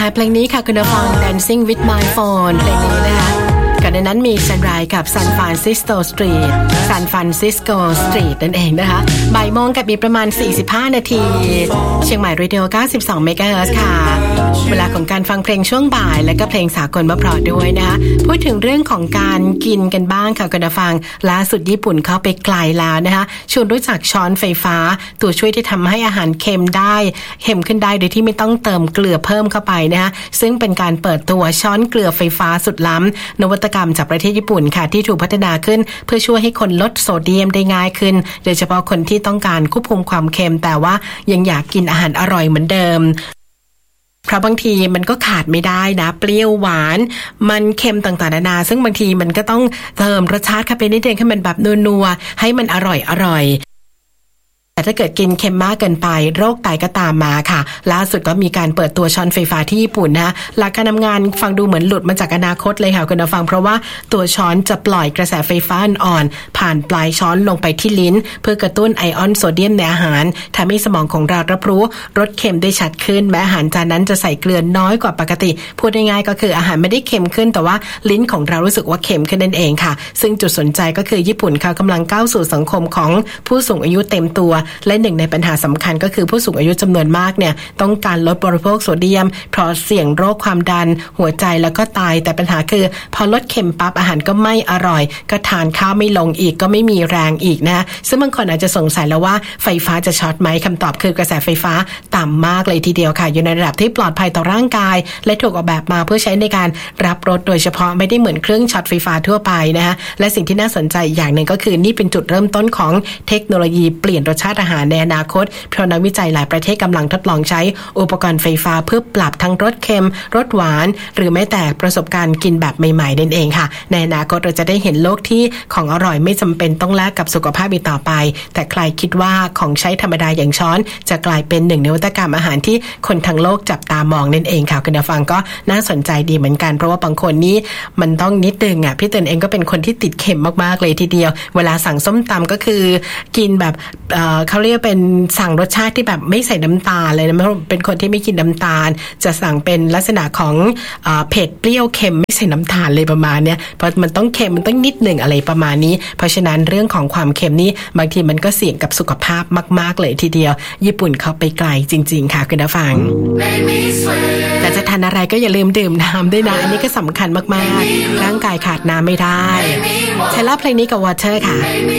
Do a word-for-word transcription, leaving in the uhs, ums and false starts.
ท้ายเพลงนี้ค่ะคุณผู้ฟัง Dancing with my phone เพลงนี้นะคะก่อนหน้านั้นมี Sunrise กับ San Francisco Street San Francisco Street นั่นเองนะคะบ่ายโมงกับอีกประมาณสี่สิบห้านาทีเชียงใหม่เรดิโอเก้าสิบสองเมกะเฮิรตซ์ค่ะเวลาของการฟังเพลงช่วงบ่ายและก็เพลงสากลมาเพราะด้วยนะคะพูดถึงเรื่องของการกินกันบ้างค่ะคุณผู้ฟังล่าสุดญี่ปุ่นเข้าไปไกลแล้วนะคะชวนรู้จักช้อนไฟฟ้าตัวช่วยที่ทำให้อาหารเค็มได้เค็มขึ้นได้โดยที่ไม่ต้องเติมเกลือเพิ่มเข้าไปนะคะซึ่งเป็นการเปิดตัวช้อนเกลือไฟฟ้าสุดล้ำนวัตกรรมจากประเทศญี่ปุ่นค่ะที่ถูกพัฒนาขึ้นเพื่อช่วยให้คนลดโซเดียมได้ง่ายขึ้นโดยเฉพาะคนที่ต้องการควบคุมความเค็มแต่ว่ายังอยากกินอาหารอร่อยเหมือนเดิมเพราะบางทีมันก็ขาดไม่ได้นะเปรี้ยวหวานมันเค็มต่างๆนานาซึ่งบางทีมันก็ต้องเติมรสชาติเข้าไปนิดนึงให้มันแบบนัวๆให้มันอร่อยอร่อยแต่ถ้าเกิดกินเค็มมากเกินไปโรคไตก็ตามมาค่ะล่าสุดก็มีการเปิดตัวช้อนไฟฟ้าที่ญี่ปุ่นนะหลักการทำงานฟังดูเหมือนหลุดมาจากอนาคตเลยค่ะคุณผู้ฟังเพราะว่าตัวช้อนจะปล่อยกระแสไฟฟ้าอ่อนผ่านปลายช้อนลงไปที่ลิ้นเพื่อกระตุ้นไอออนโซเดียมในอาหารทำให้สมองของเรารับรู้รสเค็มได้ชัดขึ้นแม้อาหารจานนั้นจะใส่เกลือน้อยกว่าปกติพูดง่ายๆก็คืออาหารไม่ได้เค็มขึ้นแต่ว่าลิ้นของเรารู้สึกว่าเค็มขึ้นนั่นเองค่ะซึ่งจุดสนใจก็คือญี่ปุ่นเขากำลังก้าวสู่สังคมของผู้สูงอายุเต็มตัวและหนึ่งในปัญหาสำคัญก็คือผู้สูงอายุจำนวนมากเนี่ยต้องการลดบริโภคโซเดียมเพราะเสี่ยงโรคความดันหัวใจแล้วก็ตายแต่ปัญหาคือพอลดเค็มปั๊บอาหารก็ไม่อร่อยก็ทานข้าวไม่ลงอีกก็ไม่มีแรงอีกนะซึ่งบางคนอาจจะสงสัยแล้วว่าไฟฟ้าจะช็อตไหมคำตอบคือกระแสไฟฟ้าต่ำมากเลยทีเดียวค่ะอยู่ในระดับที่ปลอดภัยต่อร่างกายและถูกออกแบบมาเพื่อใช้ในการรับรสโดยเฉพาะไม่ได้เหมือนเครื่องช็อตไฟฟ้าทั่วไปนะฮะและสิ่งที่น่าสนใจอย่างหนึ่งก็คือนี่เป็นจุดเริ่มต้นของเทคโนโลยีเปลี่ยนรสชาติอาหารในอนาคตเพราะนักวิจัยหลายประเทศกำลังทดลองใช้อุปกรณ์ไฟฟ้าเพื่อปรับทั้งรสเค็มรสหวานหรือแม้แต่ประสบการณ์กินแบบใหม่ๆนั่นเองค่ะในอนาคตเราจะได้เห็นโลกที่ของอร่อยไม่จำเป็นต้องแลกกับสุขภาพอีกต่อไปแต่ใครคิดว่าของใช้ธรรมดาอย่างช้อนจะกลายเป็นหนึ่งในนวัตกรรมอาหารที่คนทั้งโลกจับตามองนั่นเองค่ะคุณผู้ฟังก็น่าสนใจดีเหมือนกันเพราะว่าบางคนนี้มันต้องนิดนึงอ่ะพี่เตือนเองก็เป็นคนที่ติดเค็มมากๆเลยทีเดียวเวลาสั่งส้มตำก็คือกินแบบเอ่อเขาเรียกเป็นสั่งรสชาติที่แบบไม่ใส่น้ำตาลเลยนะเป็นคนที่ไม่กินน้ำตาลจะสั่งเป็นลักษณะของเอ่อเผ็ดเปรี้ยวเค็มไม่ใส่น้ำตาลเลยประมาณเนี้ยเพราะมันต้องเค็มมันต้องนิดหนึ่งอะไรประมาณนี้เพราะฉะนั้นเรื่องของความเค็มนี่บางทีมันก็เสี่ยงกับสุขภาพมากๆเลยทีเดียวญี่ปุ่นเขาไปไกลจริงๆค่ะคุณผู้ฟังแต่จะทานอะไรก็อย่าลืมดื่มน้ำด้วยนะอันนี้ก็สำคัญมากๆร่างกายขาดน้ำไม่ได้ใช้เล่าเพลงนี้กับ Water ค่ะ